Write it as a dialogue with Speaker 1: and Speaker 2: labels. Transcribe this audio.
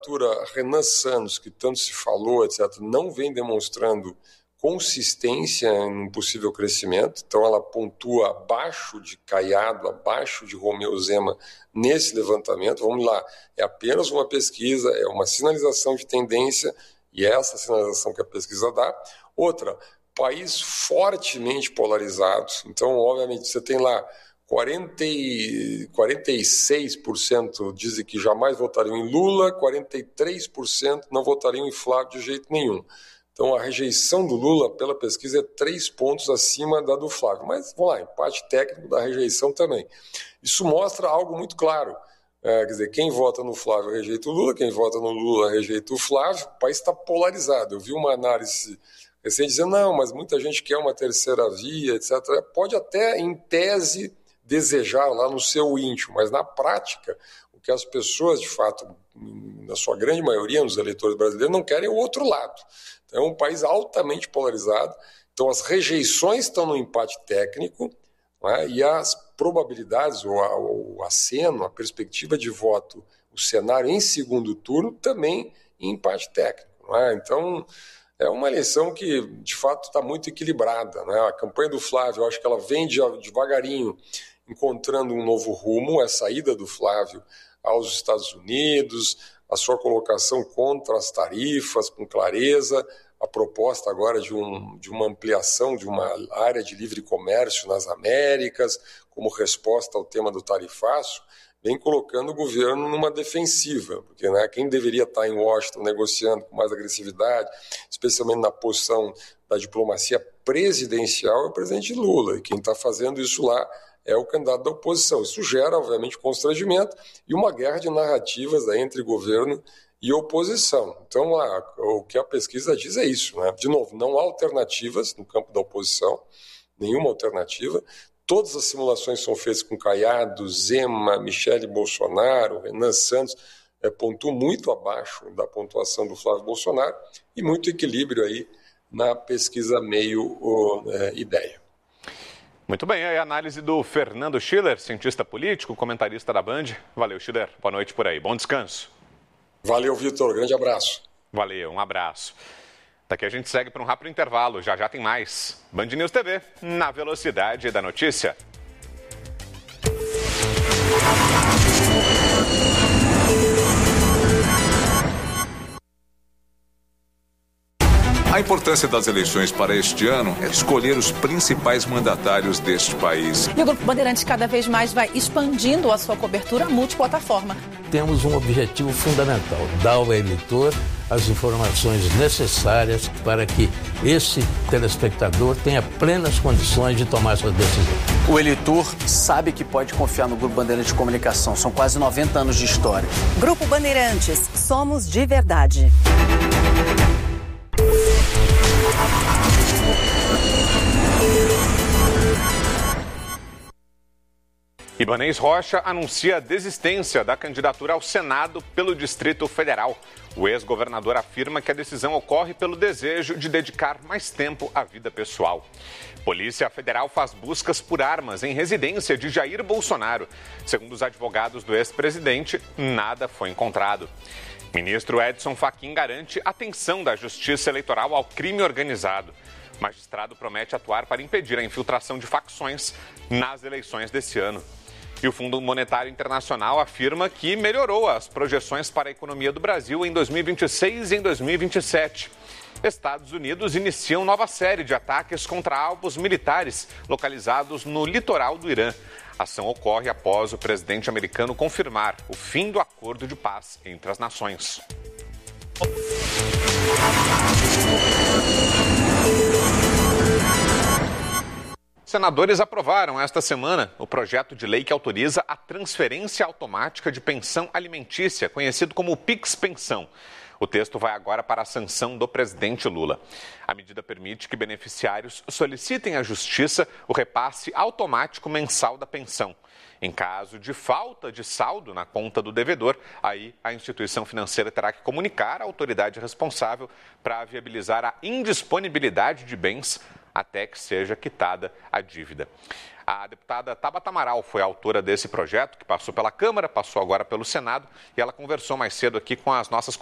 Speaker 1: Renan Santos, que tanto se falou, etc., não vem demonstrando consistência em um possível crescimento, então ela pontua abaixo de Caiado, abaixo de Romeu Zema nesse levantamento. Vamos lá, é apenas uma pesquisa, é uma sinalização de tendência, e é essa sinalização que a pesquisa dá. Outra, país fortemente polarizado, então obviamente você tem lá 46% dizem que jamais votariam em Lula, 43% não votariam em Flávio de jeito nenhum. Então, a rejeição do Lula, pela pesquisa, é 3 pontos acima da do Flávio. Mas, vamos lá, empate técnico da rejeição também. Isso mostra algo muito claro. Quer dizer, quem vota no Flávio rejeita o Lula, quem vota no Lula rejeita o Flávio. O país está polarizado. Eu vi uma análise recente dizendo, não, mas muita gente quer uma terceira via, etc. Pode até, em tese, desejar lá no seu íntimo, mas na prática, o que as pessoas, de fato, na sua grande maioria, nos eleitores brasileiros, não querem é o outro lado. Então, é um país altamente polarizado, então as rejeições estão no empate técnico, né, e as probabilidades, o aceno, a perspectiva de voto, o cenário em segundo turno, também em empate técnico. Né? Então, é uma eleição que, de fato, está muito equilibrada. Né? A campanha do Flávio, eu acho que ela vem devagarinho, encontrando um novo rumo, a saída do Flávio aos Estados Unidos, a sua colocação contra as tarifas, com clareza, a proposta agora de uma ampliação de uma área de livre comércio nas Américas, como resposta ao tema do tarifaço, vem colocando o governo numa defensiva, porque né, quem deveria estar em Washington negociando com mais agressividade, especialmente na posição da diplomacia presidencial, é o presidente Lula, e quem está fazendo isso lá é o candidato da oposição. Isso gera, obviamente, constrangimento e uma guerra de narrativas entre governo e oposição. Então, o que a pesquisa diz é isso. Né? De novo, não há alternativas no campo da oposição, nenhuma alternativa. Todas as simulações são feitas com Caiado, Zema, Michele Bolsonaro, Renan Santos, pontuam muito abaixo da pontuação do Flávio Bolsonaro e muito equilíbrio aí na pesquisa meio-ideia.
Speaker 2: Muito bem, aí a análise do Fernando Schiller, cientista político, comentarista da Band. Valeu, Schiller. Boa noite por aí. Bom descanso.
Speaker 1: Valeu, Vitor. Grande abraço.
Speaker 2: Valeu, um abraço. Daqui a gente segue para um rápido intervalo. Já tem mais. Band News TV, na velocidade da notícia.
Speaker 3: A importância das eleições para este ano é escolher os principais mandatários deste país.
Speaker 4: E o Grupo Bandeirantes cada vez mais vai expandindo a sua cobertura multiplataforma.
Speaker 5: Temos um objetivo fundamental, dar ao eleitor as informações necessárias para que esse telespectador tenha plenas condições de tomar sua decisão.
Speaker 6: O eleitor sabe que pode confiar no Grupo Bandeirantes de Comunicação. São quase 90 anos de história.
Speaker 7: Grupo Bandeirantes, somos de verdade.
Speaker 2: Ibanez Rocha anuncia a desistência da candidatura ao Senado pelo Distrito Federal. O ex-governador afirma que a decisão ocorre pelo desejo de dedicar mais tempo à vida pessoal. Polícia Federal faz buscas por armas em residência de Jair Bolsonaro. Segundo os advogados do ex-presidente, nada foi encontrado. Ministro Edson Fachin garante atenção da Justiça Eleitoral ao crime organizado. O magistrado promete atuar para impedir a infiltração de facções nas eleições desse ano. E o Fundo Monetário Internacional afirma que melhorou as projeções para a economia do Brasil em 2026 e em 2027. Estados Unidos iniciam nova série de ataques contra alvos militares localizados no litoral do Irã. A ação ocorre após o presidente americano confirmar o fim do acordo de paz entre as nações. Senadores aprovaram esta semana o projeto de lei que autoriza a transferência automática de pensão alimentícia, conhecido como Pix Pensão. O texto vai agora para a sanção do presidente Lula. A medida permite que beneficiários solicitem à Justiça o repasse automático mensal da pensão. Em caso de falta de saldo na conta do devedor, aí a instituição financeira terá que comunicar à autoridade responsável para viabilizar a indisponibilidade de bens até que seja quitada a dívida. A deputada Tabata Amaral foi a autora desse projeto, que passou pela Câmara, passou agora pelo Senado, e ela conversou mais cedo aqui com as nossas